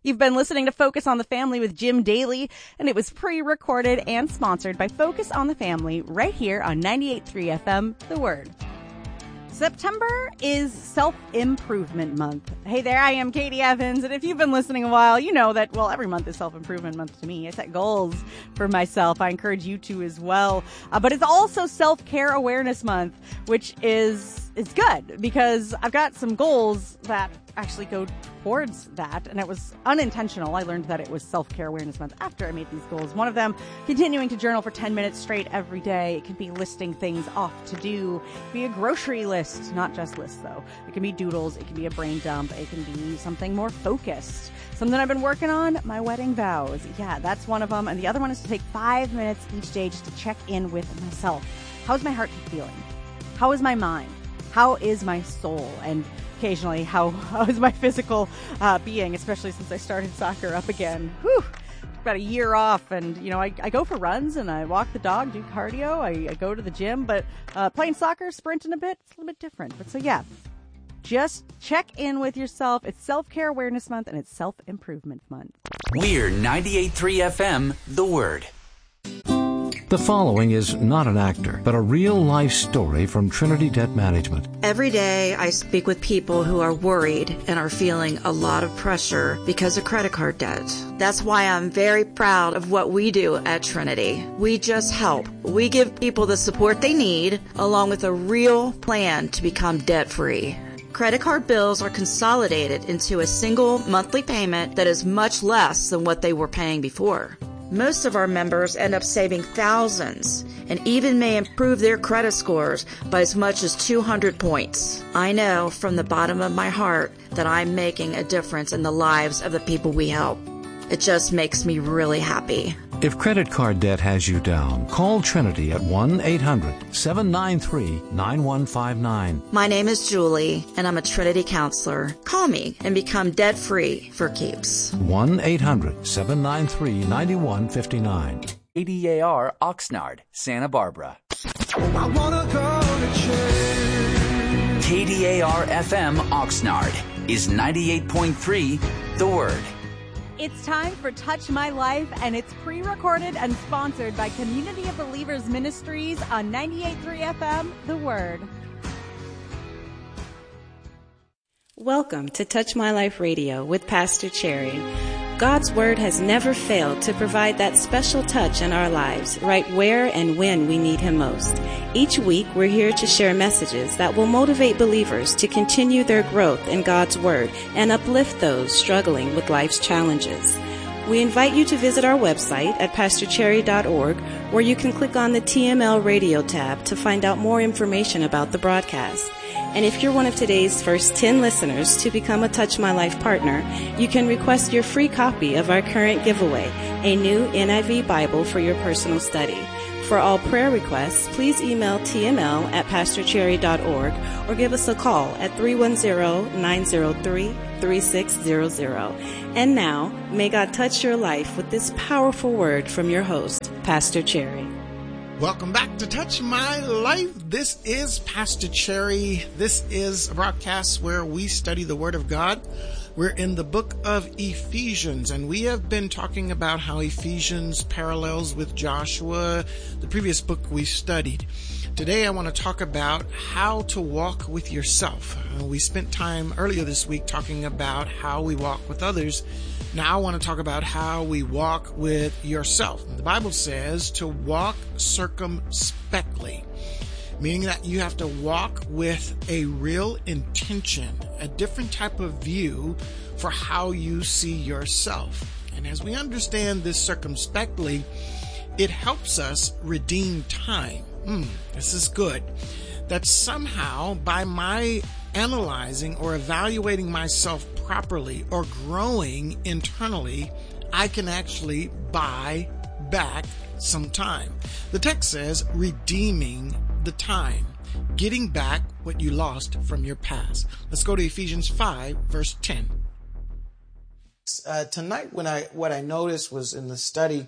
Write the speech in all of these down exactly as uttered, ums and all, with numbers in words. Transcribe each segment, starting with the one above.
You've been listening to Focus on the Family with Jim Daly, and it was pre-recorded and sponsored by Focus on the Family right here on ninety-eight point three F M, The Word. September is Self-Improvement Month. Hey there, I am Katie Evans, and if you've been listening a while, you know that, well, every month is Self-Improvement Month to me. I set goals for myself. I encourage you to as well. Uh, but it's also Self-Care Awareness Month, which is is good because I've got some goals that actually go towards that, and it was unintentional. I learned that it was Self-Care Awareness Month after I made these goals. One of them, continuing to journal for ten minutes straight every day. It can be listing things off to do. It can be a grocery list, not just lists though. It can be doodles. It can be a brain dump. It can be something more focused. Something I've been working on, my wedding vows. Yeah, that's one of them. And the other one is to take five minutes each day just to check in with myself. How's my heart feeling? How is my mind? How is my soul? And occasionally, how, how is my physical uh, being, especially since I started soccer up again. Whew. About a year off, and you know, I, I go for runs and I walk the dog, do cardio, I, I go to the gym, but uh, playing soccer, sprinting a bit, it's a little bit different. But so yeah, just check in with yourself. It's Self-Care Awareness Month and it's Self-Improvement Month. We're ninety-eight point three F M, The Word. The following is not an actor, but a real-life story from Trinity Debt Management. Every day I speak with people who are worried and are feeling a lot of pressure because of credit card debt. That's why I'm very proud of what we do at Trinity. We just help. We give people the support they need, along with a real plan to become debt-free. Credit card bills are consolidated into a single monthly payment that is much less than what they were paying before. Most of our members end up saving thousands and even may improve their credit scores by as much as two hundred points. I know from the bottom of my heart that I'm making a difference in the lives of the people we help. It just makes me really happy. If credit card debt has you down, call Trinity at one eight hundred seven nine three nine one five nine. My name is Julie, and I'm a Trinity counselor. Call me and become debt-free for keeps. one eight hundred seven nine three nine one five nine. A D A R Oxnard, Santa Barbara. I wanna go to church. K D A R F M Oxnard is ninety-eight point three, The Word. It's time for Touch My Life, and it's pre-recorded and sponsored by Community of Believers Ministries on ninety-eight point three F M, The Word. Welcome to Touch My Life Radio with Pastor Cherry. God's Word has never failed to provide that special touch in our lives, right where and when we need Him most. Each week, we're here to share messages that will motivate believers to continue their growth in God's Word and uplift those struggling with life's challenges. We invite you to visit our website at pastor cherry dot org, where you can click on the T M L Radio tab to find out more information about the broadcast. And if you're one of today's first ten listeners to become a Touch My Life partner, you can request your free copy of our current giveaway, a new N I V Bible for your personal study. For all prayer requests, please email T M L at pastor cherry dot org or give us a call at three one zero nine zero three three six zero zero. And now, may God touch your life with this powerful word from your host, Pastor Cherry. Welcome back to Touch My Life. This is Pastor Cherry. This is a broadcast where we study the Word of God. We're in the book of Ephesians, and we have been talking about how Ephesians parallels with Joshua, the previous book we studied. Today I want to talk about how to walk with yourself. Uh, we spent time earlier this week talking about how we walk with others. Now I want to talk about how we walk with yourself. The Bible says to walk circumspectly, meaning that you have to walk with a real intention, a different type of view for how you see yourself. And as we understand this circumspectly, it helps us redeem time. Mm, this is good. That somehow by my analyzing or evaluating myself properly or growing internally, I can actually buy back some time. The text says redeeming the time, getting back what you lost from your past. Let's go to Ephesians five, verse ten. Uh, tonight, when I what I noticed was in the study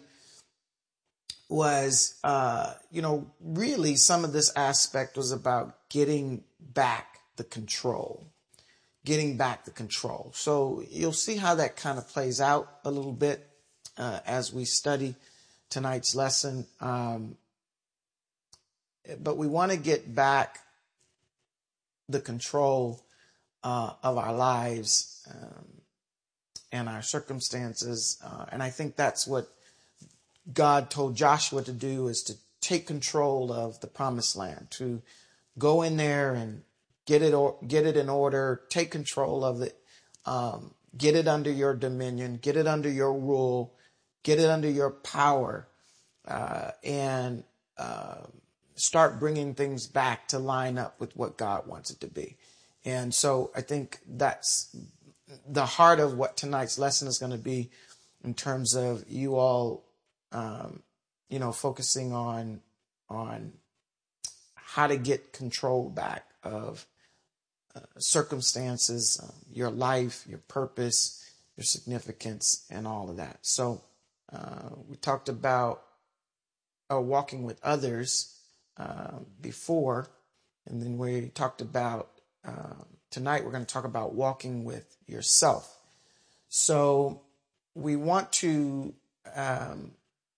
was, uh, you know, really some of this aspect was about getting back the control, getting back the control. So you'll see how that kind of plays out a little bit uh, as we study tonight's lesson. Um, but we want to get back the control uh, of our lives um, and our circumstances. Uh, and I think that's what God told Joshua to do, is to take control of the promised land, to go in there and get it or get it in order, take control of it, um, get it under your dominion, get it under your rule, get it under your power, uh, and uh, start bringing things back to line up with what God wants it to be. And so I think that's the heart of what tonight's lesson is going to be, in terms of you all, um, you know, focusing on on how to get control back of uh, circumstances, um, your life, your purpose, your significance, and all of that. So uh, we talked about uh, walking with others uh, before, and then we talked about uh, tonight we're going to talk about walking with yourself. So we want to um,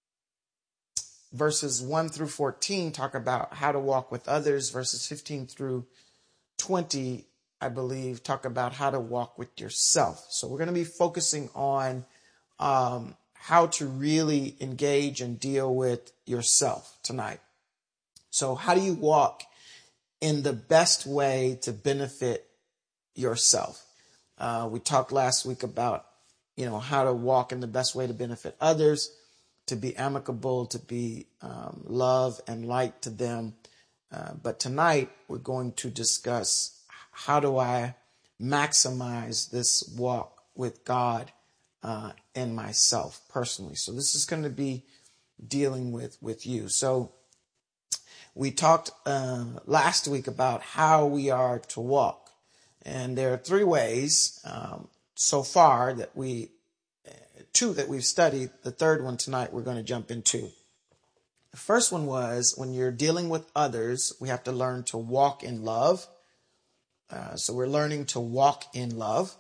verses one through fourteen talk about how to walk with others. Verses fifteen through twenty, I believe, talk about how to walk with yourself. So we're going to be focusing on um, how to really engage and deal with yourself tonight. So how do you walk in the best way to benefit yourself? Uh, we talked last week about, you know, how to walk in the best way to benefit others, to be amicable, to be um, love and light to them. Uh, but tonight we're going to discuss, how do I maximize this walk with God uh, and myself personally? So this is going to be dealing with, with you. So we talked uh, last week about how we are to walk. And there are three ways um, so far that we two that we've studied. The third one tonight we're going to jump into. The first one was, when you're dealing with others, we have to learn to walk in love. Uh, so we're learning to walk in love.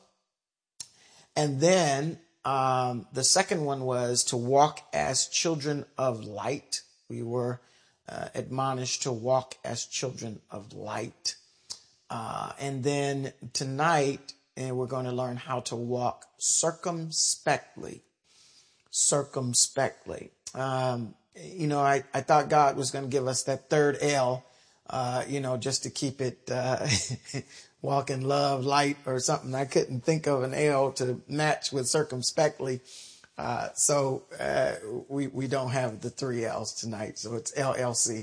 And then um, the second one was to walk as children of light. We were uh, admonished to walk as children of light. Uh, and then tonight, and we're going to learn how to walk circumspectly. Circumspectly. Um, you know, I, I thought God was going to give us that third L, uh, you know, just to keep it uh, walk in love, light, or something. I couldn't think of an L to match with circumspectly. Uh, so uh, we, we don't have the three L's tonight. So it's L L C.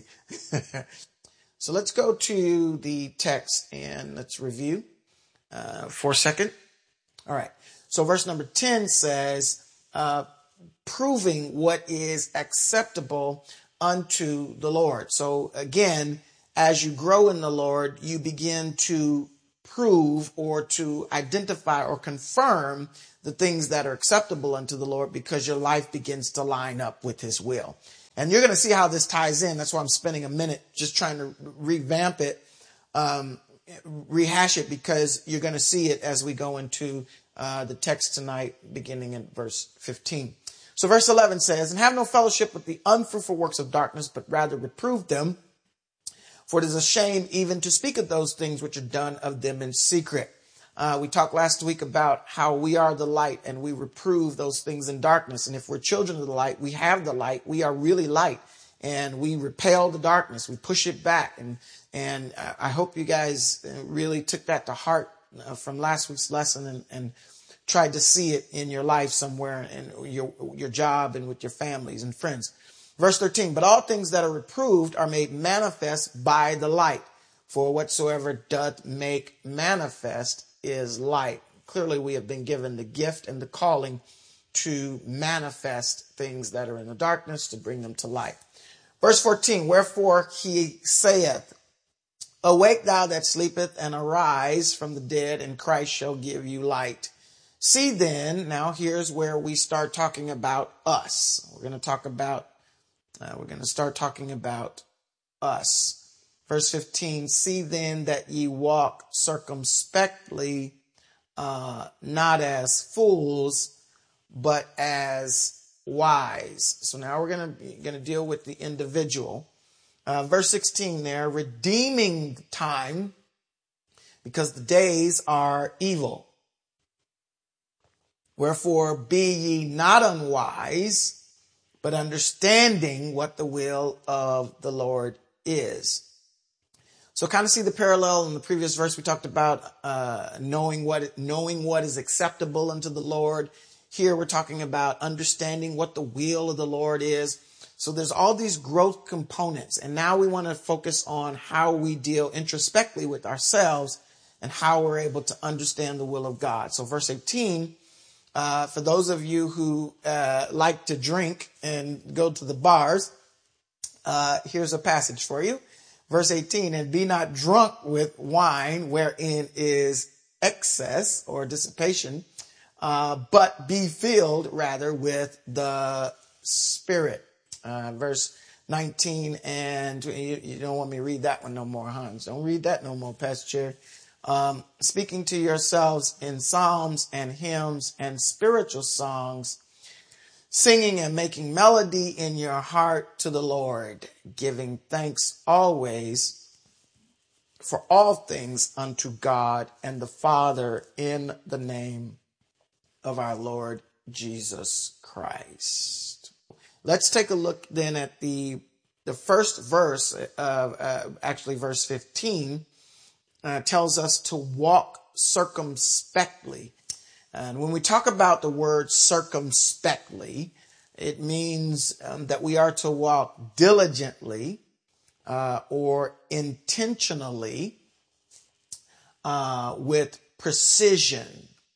So let's go to the text and let's review uh, for a second. All right. So verse number ten says, uh, proving what is acceptable unto the Lord. So again, as you grow in the Lord, you begin to prove or to identify or confirm the things that are acceptable unto the Lord, because your life begins to line up with his will. And you're going to see how this ties in. That's why I'm spending a minute just trying to revamp it, um, rehash it, because you're going to see it as we go into uh, the text tonight, beginning in verse fifteen. So verse eleven says, and have no fellowship with the unfruitful works of darkness, but rather reprove them. For it is a shame even to speak of those things which are done of them in secret. Uh, we talked last week about how we are the light and we reprove those things in darkness. And if we're children of the light, we have the light. We are really light, and we repel the darkness. We push it back. And, and I hope you guys really took that to heart uh, from last week's lesson and, and tried to see it in your life somewhere, in your, your job and with your families and friends. Verse thirteen, but all things that are reproved are made manifest by the light, for whatsoever doth make manifest is light. Clearly, we have been given the gift and the calling to manifest things that are in the darkness, to bring them to light. Verse fourteen, wherefore he saith, awake thou that sleepeth, and arise from the dead, and Christ shall give you light. See then, now here's where we start talking about us. We're going to talk about, uh, we're going to start talking about us. Verse fifteen, see then that ye walk circumspectly uh, not as fools, but as wise. So now we're going to going to deal with the individual. Uh, verse sixteen there, redeeming time because the days are evil. Wherefore be ye not unwise, but understanding what the will of the Lord is. So kind of see the parallel in the previous verse. We talked about uh, knowing what knowing what is acceptable unto the Lord. Here we're talking about understanding what the will of the Lord is. So there's all these growth components. And now we want to focus on how we deal introspectively with ourselves and how we're able to understand the will of God. So verse eighteen, uh, for those of you who uh, like to drink and go to the bars, uh, here's a passage for you. Verse eighteen, and be not drunk with wine wherein is excess or dissipation, uh, but be filled rather with the Spirit. Uh, verse nineteen, and you, you don't want me to read that one no more, huh? Don't read that no more, Pastor Chair. Um, speaking to yourselves in psalms and hymns and spiritual songs, singing and making melody in your heart to the Lord, giving thanks always for all things unto God and the Father in the name of our Lord Jesus Christ. Let's take a look then at the the first verse of uh, actually verse fifteen uh, tells us to walk circumspectly. And when we talk about the word circumspectly, it means um, that we are to walk diligently uh, or intentionally uh, with precision,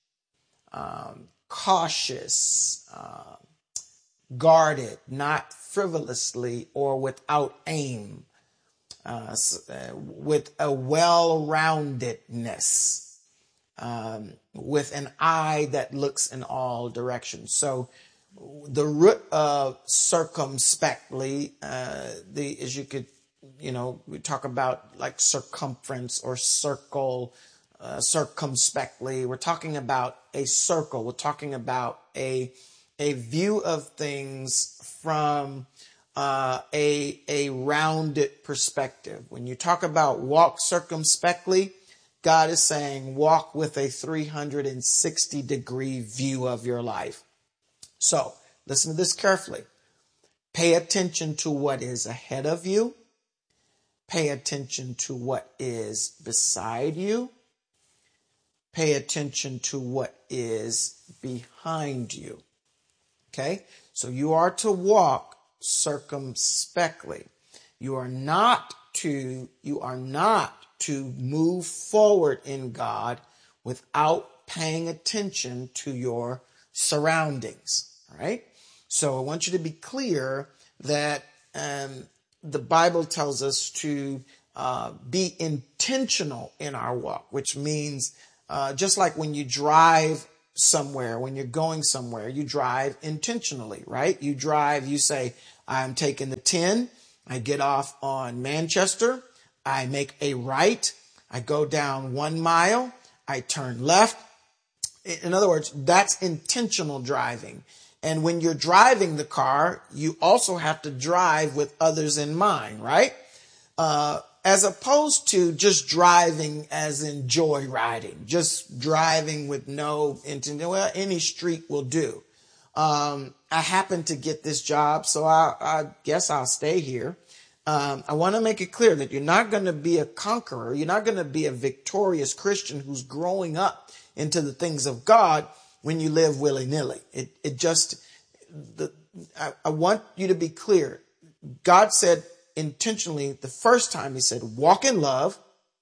um, cautious, uh, guarded, not frivolously or without aim, uh, with a well-roundedness, um, with an eye that looks in all directions. So the root of circumspectly, uh, the, as you could, you know, we talk about like circumference or circle, uh, circumspectly. We're talking about a circle. We're talking about a a view of things from uh, a, a rounded perspective. When you talk about walk circumspectly, God is saying walk with a three hundred sixty degree view of your life. So listen to this carefully. Pay attention to what is ahead of you. Pay attention to what is beside you. Pay attention to what is behind you. Okay, so you are to walk circumspectly. You are not to, you are not to move forward in God without paying attention to your surroundings. All right. So I want you to be clear that um, the Bible tells us to uh, be intentional in our walk, which means uh, just like when you drive somewhere, when you're going somewhere, you drive intentionally, right? You drive, you say, I'm taking the ten, I get off on Manchester, I make a right, I go down one mile, I turn left. In other words, that's intentional driving. And when you're driving the car, you also have to drive with others in mind, right? Uh, as opposed to just driving as in joyriding, just driving with no intent. Well, any street will do. Um, I happen to get this job, so I, I guess I'll stay here. Um, I want to make it clear that you're not going to be a conqueror. You're not going to be a victorious Christian who's growing up into the things of God when you live willy-nilly. It, it just, the, I, I want you to be clear. God said intentionally, the first time he said, walk in love.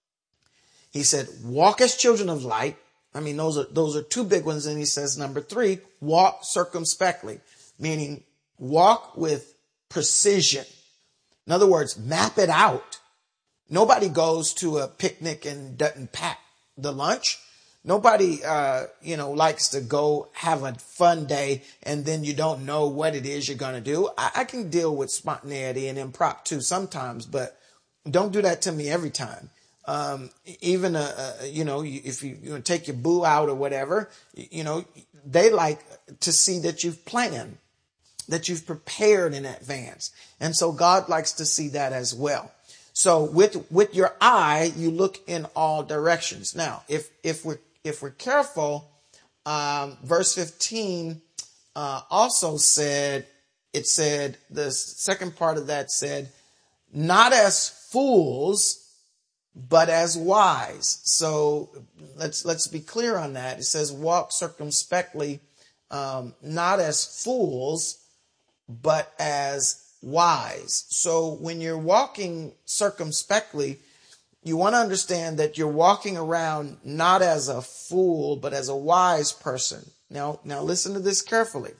He said, walk as children of light. I mean, those are, those are two big ones. And he says, number three, walk circumspectly, meaning walk with precision. In other words, map it out. Nobody goes to a picnic and doesn't pack the lunch. Nobody, uh, you know, likes to go have a fun day and then you don't know what it is you're going to do. I, I can deal with spontaneity and impromptu sometimes, but don't do that to me every time. Um, even, a, a, you know, if you, you take your boo out or whatever, you know, they like to see that you've planned, that you've prepared in advance. And so God likes to see that as well. So with, with your eye, you look in all directions. Now, if, if we're, if we're careful, um, verse fifteen, uh, also said, it said, the second part of that said, not as fools, but as wise. So let's, let's be clear on that. It says, walk circumspectly, um, not as fools, but as wise. So when you're walking circumspectly, you want to understand that you're walking around not as a fool, but as a wise person. Now, now listen to this carefully.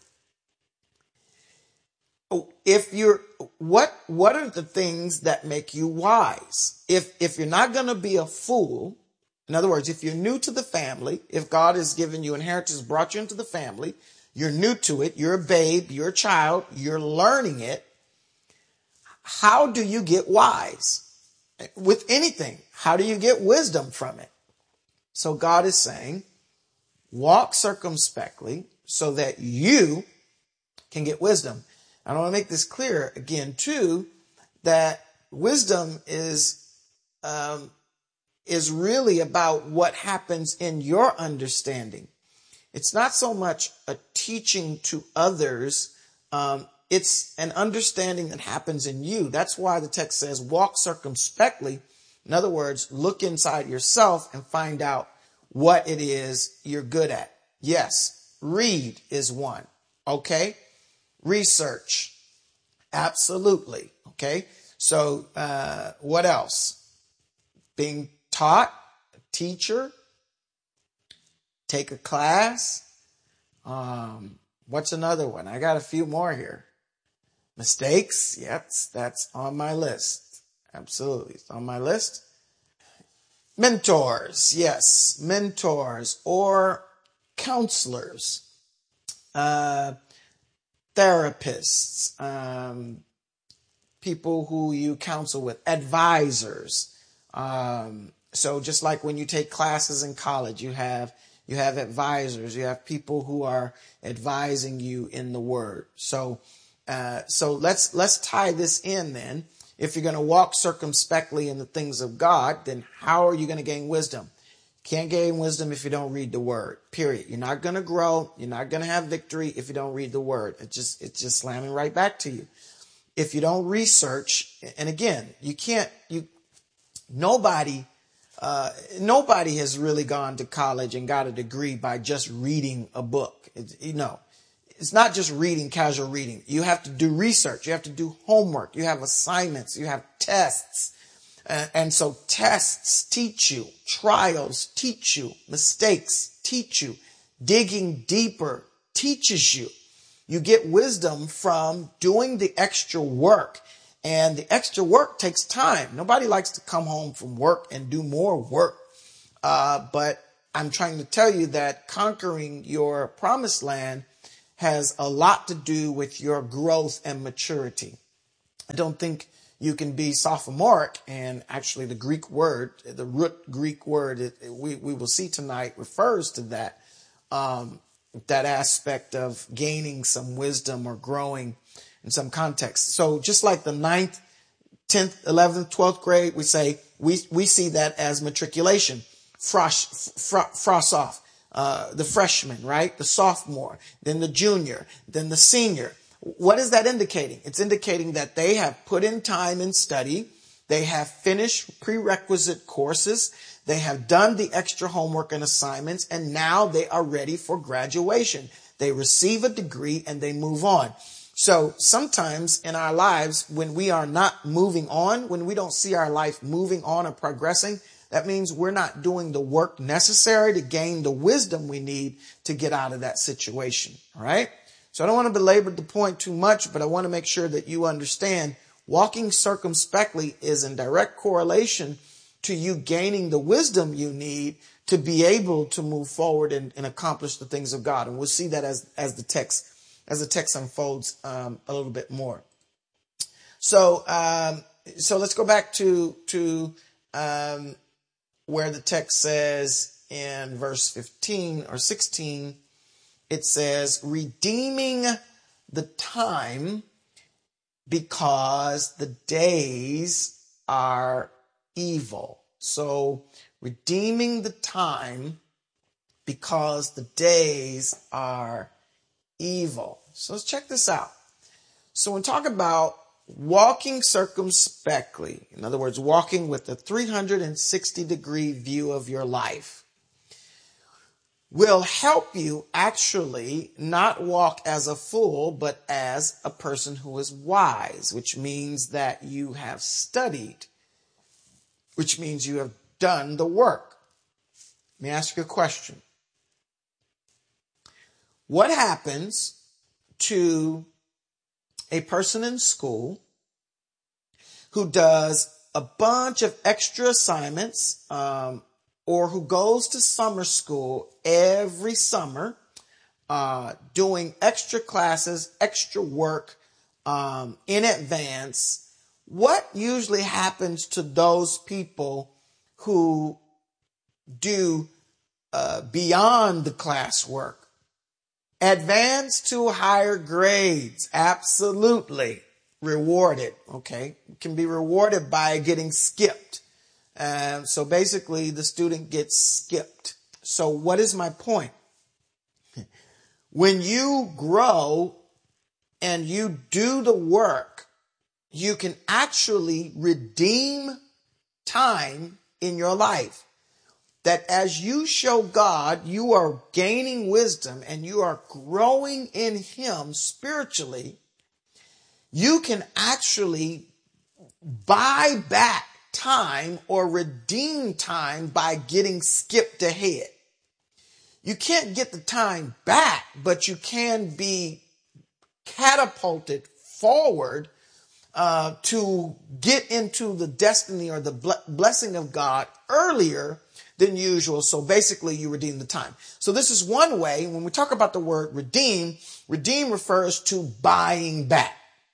If you're, what, what are the things that make you wise? If, if you're not going to be a fool, in other words, if you're new to the family, if God has given you inheritance, brought you into the family, you're new to it, you're a babe, you're a child, you're learning it. How do you get wise? With anything, how do you get wisdom from it? So God is saying, walk circumspectly so that you can get wisdom. I want to make this clear again, too, that wisdom is, um, is really about what happens in your understanding. It's not so much a teaching to others. Um, it's an understanding that happens in you. That's why the text says walk circumspectly. In other words, look inside yourself and find out what it is you're good at. Yes, read is one. Okay. Research. Absolutely. Okay. So, uh, what else? Being taught, a teacher, take a class. Um, what's another one? I got a few more here. Mistakes. Yep. That's on my list. Absolutely. It's on my list. Mentors. Yes. Mentors or counselors. Uh, therapists, um, people who you counsel with, advisors. Um, so just like when you take classes in college, you have, you have advisors, you have people who are advising you in the word. So, uh, so let's, let's tie this in then. If you're going to walk circumspectly in the things of God, then how are you going to gain wisdom? Can't gain wisdom if you don't read the word, period. You're not going to grow. You're not going to have victory if you don't read the word. It just, it's just slamming right back to you. If you don't research, and again, you can't, you, nobody, uh, nobody has really gone to college and got a degree by just reading a book. It, you know, it's not just reading, casual reading. You have to do research. You have to do homework. You have assignments. You have tests. Uh, and so tests teach you, trials teach you, mistakes teach you, digging deeper teaches you. You get wisdom from doing the extra work, and the extra work takes time. Nobody likes to come home from work and do more work. Uh, but I'm trying to tell you that conquering your promised land has a lot to do with your growth and maturity. I don't think you can be sophomoric, and actually the Greek word, the root Greek word it, it, we, we will see tonight refers to that, um, that aspect of gaining some wisdom or growing in some context. So just like the ninth, tenth, eleventh, twelfth grade, we say, we, we see that as matriculation, frosh, fr- frost off, uh, the freshman, right? The sophomore, then the junior, then the senior. What is that indicating? It's indicating that they have put in time in study. They have finished prerequisite courses. They have done the extra homework and assignments, and now they are ready for graduation. They receive a degree and they move on. So sometimes in our lives, when we are not moving on, when we don't see our life moving on or progressing, that means we're not doing the work necessary to gain the wisdom we need to get out of that situation. All right. So I don't want to belabor the point too much, but I want to make sure that you understand walking circumspectly is in direct correlation to you gaining the wisdom you need to be able to move forward and, and accomplish the things of God. And we'll see that as, as the text, as the text unfolds, um, a little bit more. So, um, so let's go back to, to, um, where the text says in verse fifteen or sixteen, it says, redeeming the time because the days are evil. So redeeming the time because the days are evil. So let's check this out. So when we talk about walking circumspectly, in other words, walking with a three hundred sixty degree view of your life, will help you actually not walk as a fool, but as a person who is wise, which means that you have studied, which means you have done the work. Let me ask you a question. What happens to a person in school who does a bunch of extra assignments, um, or who goes to summer school every summer, uh, doing extra classes, extra work um, in advance? What usually happens to those people who do uh, beyond the classwork? Advance to higher grades, absolutely rewarded, okay? Can be rewarded by getting skipped. Uh, so basically, the student gets skipped. So what is my point? When you grow and you do the work, you can actually redeem time in your life. That as you show God, you are gaining wisdom and you are growing in Him spiritually, you can actually buy back time or redeem time by getting skipped ahead. You can't get the time back, but you can be catapulted forward uh, to get into the destiny or the ble- blessing of God earlier than usual. So basically you redeem the time. So this is one way. When we talk about the word redeem, redeem refers to buying back.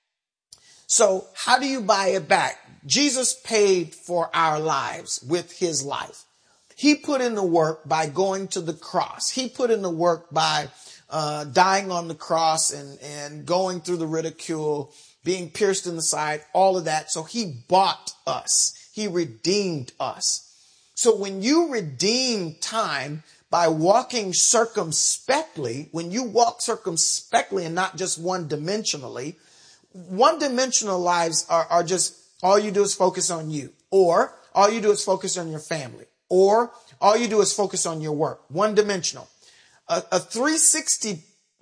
So how do you buy it back? Jesus paid for our lives with His life. He put in the work by going to the cross. He put in the work by uh, dying on the cross and, and going through the ridicule, being pierced in the side, all of that. So He bought us. He redeemed us. So when you redeem time by walking circumspectly, when you walk circumspectly and not just one-dimensionally, one-dimensional lives are, are just, all you do is focus on you, or all you do is focus on your family, or all you do is focus on your work. One-dimensional. A, a three sixty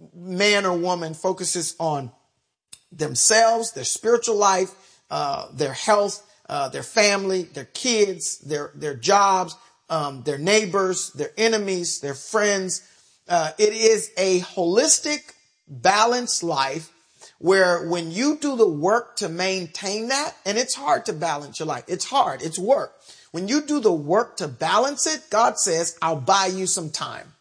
man or woman focuses on themselves, their spiritual life, uh, their health, uh, their family, their kids, their, their jobs, um, their neighbors, their enemies, their friends. Uh, it is a holistic, balanced life where when you do the work to maintain that, and it's hard to balance your life. It's hard. It's work. When you do the work to balance it, God says, I'll buy you some time.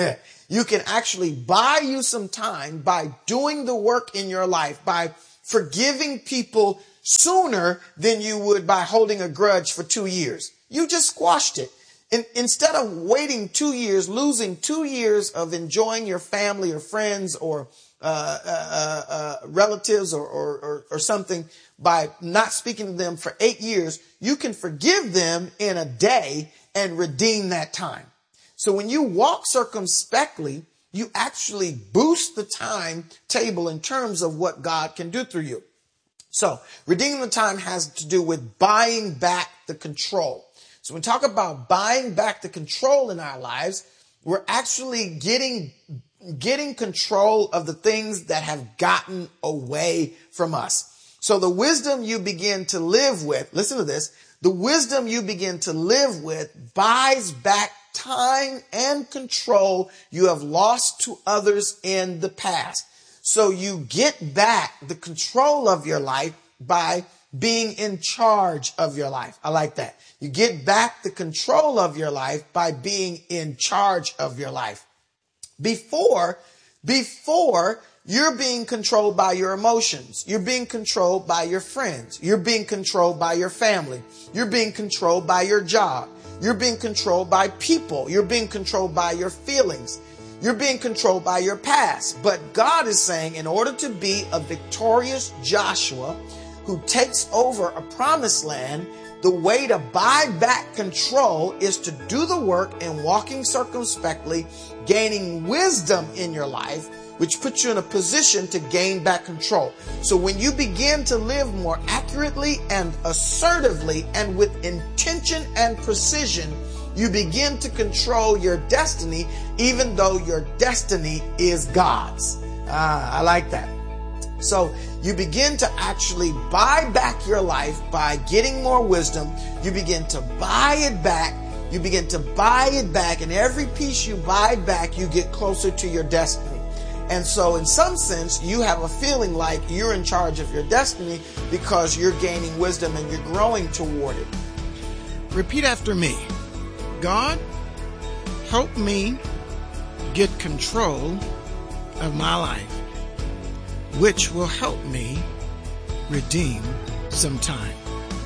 You can actually buy you some time by doing the work in your life, by forgiving people sooner than you would by holding a grudge for two years. You just squashed it. In, instead of waiting two years, losing two years of enjoying your family or friends or uh, uh, uh, relatives or, or, or, or something by not speaking to them for eight years, you can forgive them in a day and redeem that time. So when you walk circumspectly, you actually boost the timetable in terms of what God can do through you. So redeeming the time has to do with buying back the control. So when we talk about buying back the control in our lives, we're actually getting, getting control of the things that have gotten away from us. So the wisdom you begin to live with, listen to this, the wisdom you begin to live with buys back time and control you have lost to others in the past. So you get back the control of your life by being in charge of your life. I like that. You get back the control of your life by being in charge of your life. Before, before you're being controlled by your emotions. You're being controlled by your friends. You're being controlled by your family. You're being controlled by your job. You're being controlled by people. You're being controlled by your feelings. You're being controlled by your past. But God is saying, in order to be a victorious Joshua who takes over a promised land, the way to buy back control is to do the work in walking circumspectly, gaining wisdom in your life, which puts you in a position to gain back control. So when you begin to live more accurately and assertively and with intention and precision, you begin to control your destiny, even though your destiny is God's. Ah, I like that. So you begin to actually buy back your life by getting more wisdom. You begin to buy it back. You begin to buy it back. And every piece you buy back, you get closer to your destiny. And so in some sense, you have a feeling like you're in charge of your destiny because you're gaining wisdom and you're growing toward it. Repeat after me. God, help me get control of my life, which will help me redeem some time.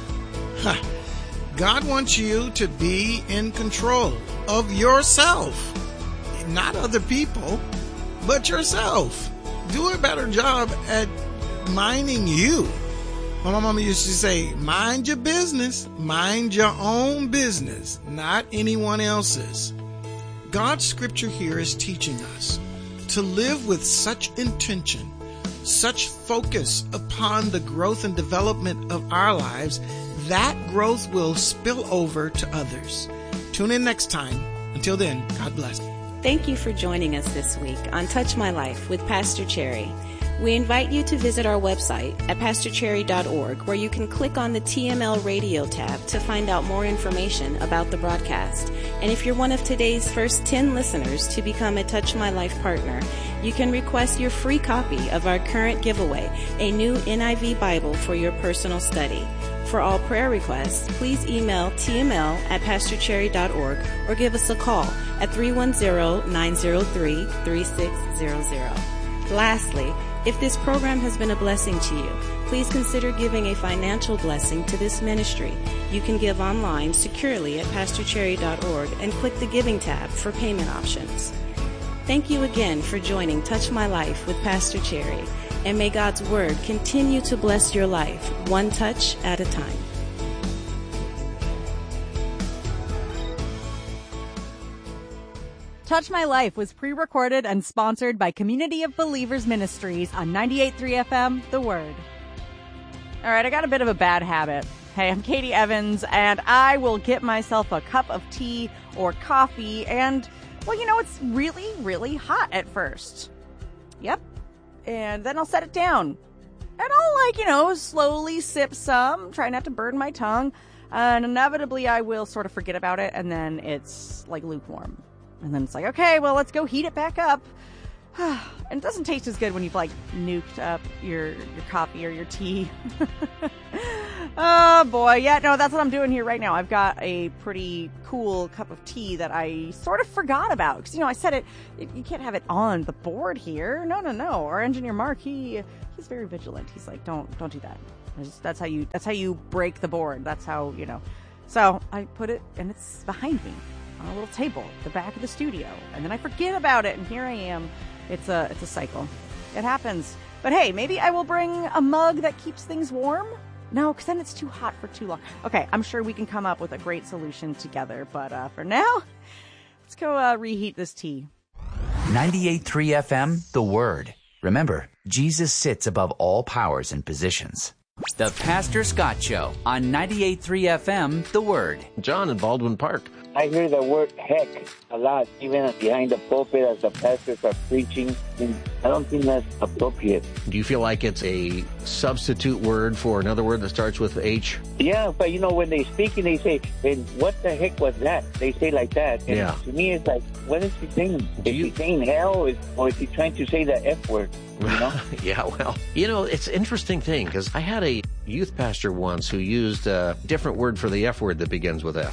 Ha. God wants you to be in control of yourself, not other people, but yourself. Do a better job at minding you. My mama used to say, mind your business, mind your own business, not anyone else's. God's scripture here is teaching us to live with such intention, such focus upon the growth and development of our lives, that growth will spill over to others. Tune in next time. Until then, God bless. Thank you for joining us this week on Touch My Life with Pastor Cherry. We invite you to visit our website at pastor cherry dot org, where you can click on the T M L Radio tab to find out more information about the broadcast. And if you're one of today's first ten listeners to become a Touch My Life partner, you can request your free copy of our current giveaway, a new N I V Bible for your personal study. For all prayer requests, please email T M L at pastor cherry dot org or give us a call at three one zero, nine zero three, three six zero zero. Lastly, if this program has been a blessing to you, please consider giving a financial blessing to this ministry. You can give online securely at pastor cherry dot org and click the Giving tab for payment options. Thank you again for joining Touch My Life with Pastor Cherry, and may God's Word continue to bless your life, one touch at a time. Touch My Life was pre-recorded and sponsored by Community of Believers Ministries on ninety-eight point three F M, The Word. All right, I got a bit of a bad habit. Hey, I'm Katie Evans, and I will get myself a cup of tea or coffee, and, well, you know, it's really, really hot at first. Yep. And then I'll set it down. And I'll, like, you know, slowly sip some, try not to burn my tongue, and inevitably I will sort of forget about it, and then it's, like, lukewarm. And then it's like, okay, well, let's go heat it back up. And it doesn't taste as good when you've, like, nuked up your, your coffee or your tea. Oh, boy. Yeah, no, that's what I'm doing here right now. I've got a pretty cool cup of tea that I sort of forgot about. Because, you know, I said it, it, you can't have it on the board here. No, no, no. Our engineer, Mark, he he's very vigilant. He's like, don't, don't do that. Just, that's how you, that's how you break the board. That's how, you know. So I put it, and it's behind me on a little table at the back of the studio, and then I forget about it, and here I am. It's a it's a cycle. It happens. But hey, maybe I will bring a mug that keeps things warm. No, because then it's too hot for too long. Okay, I'm sure we can come up with a great solution together. But uh, for now, let's go uh, reheat this tea. ninety-eight point three F M, The Word. Remember, Jesus sits above all powers and positions. The Pastor Scott Show on ninety-eight point three F M, The Word. John in Baldwin Park. I hear the word heck a lot, even behind the pulpit as the pastors are preaching. And I don't think that's appropriate. Do you feel like it's a substitute word for another word that starts with H? Yeah, but you know, when they speak and they say, and what the heck was that? They say like that. And yeah. To me, it's like, what is he saying? Do is you... he saying hell, or is he trying to say the F word? You know? Yeah, well, you know, it's an interesting thing, because I had a youth pastor once who used a different word for the F word that begins with F.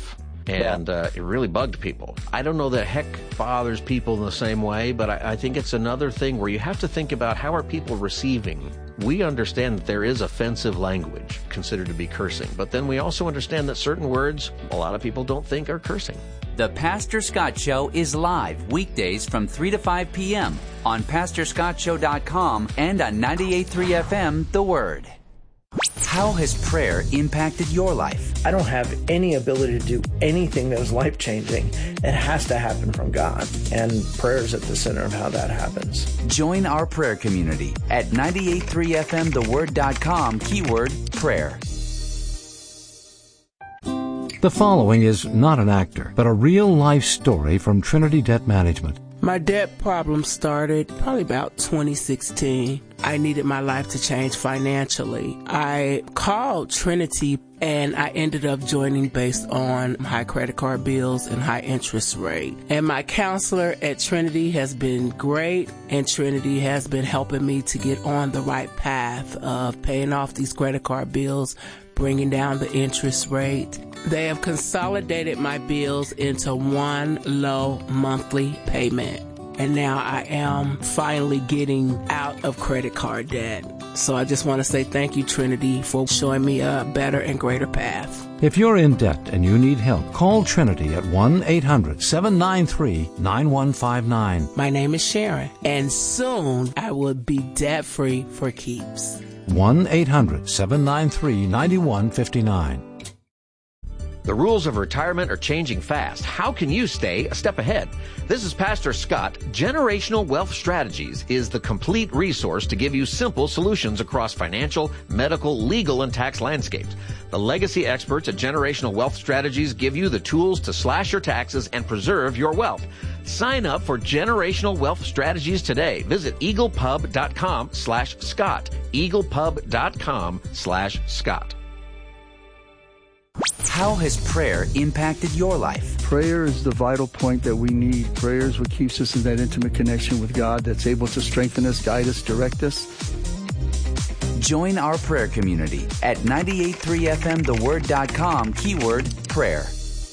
And uh, it really bugged people. I don't know that heck bothers people in the same way, but I, I think it's another thing where you have to think about how are people receiving. We understand that there is offensive language considered to be cursing, but then we also understand that certain words a lot of people don't think are cursing. The Pastor Scott Show is live weekdays from three to five p.m. on pastor scott show dot com and on ninety-eight point three F M The Word. How has prayer impacted your life? I don't have any ability to do anything that is life-changing. It has to happen from God, and prayer is at the center of how that happens. Join our prayer community at ninety-eight point three F M the word dot com, keyword prayer. The following is not an actor, but a real-life story from Trinity Debt Management. My debt problem started probably about twenty sixteen. I needed my life to change financially. I called Trinity and I ended up joining based on high credit card bills and high interest rate. And my counselor at Trinity has been great, and Trinity has been helping me to get on the right path of paying off these credit card bills, bringing down the interest rate. They have consolidated my bills into one low monthly payment. And now I am finally getting out of credit card debt. So I just want to say thank you, Trinity, for showing me a better and greater path. If you're in debt and you need help, call Trinity at one eight hundred seven nine three nine one five nine. My name is Sharon, and soon I will be debt-free for keeps. one eight hundred seven nine three nine one five nine. The rules of retirement are changing fast. How can you stay a step ahead? This is Pastor Scott. Generational Wealth Strategies is the complete resource to give you simple solutions across financial, medical, legal, and tax landscapes. The legacy experts at Generational Wealth Strategies give you the tools to slash your taxes and preserve your wealth. Sign up for Generational Wealth Strategies today. Visit eaglepub.com slash Scott. eaglepub.com slash Scott. How has prayer impacted your life? Prayer is the vital point that we need. Prayer is what keeps us in that intimate connection with God that's able to strengthen us, guide us, direct us. Join our prayer community at ninety-eight point three F M the word dot com, keyword prayer.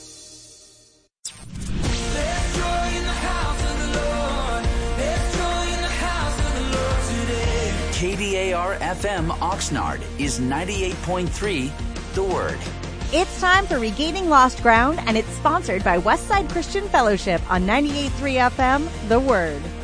K D A R F M Oxnard is ninety-eight point three The Word. It's time for Regaining Lost Ground, and it's sponsored by Westside Christian Fellowship on ninety-eight point three F M The Word.